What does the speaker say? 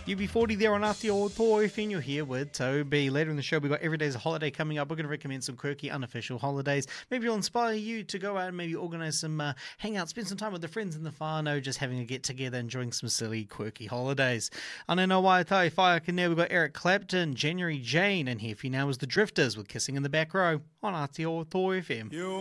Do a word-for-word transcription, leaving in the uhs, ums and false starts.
U B forty there on Aotearoa F M. You're here with Toby. Later in the show, we've got Every Day's a Holiday coming up. We're going to recommend some quirky, unofficial holidays. Maybe it'll inspire you to go out and maybe organise some uh, hangouts, spend some time with the friends in the whānau, just having a get-together, enjoying some silly, quirky holidays. Anena Waitai Whaiaka there, we've got Eric Clapton, January Jane, and here for you now is The Drifters with Kissing in the Back Row on Aotearoa F M.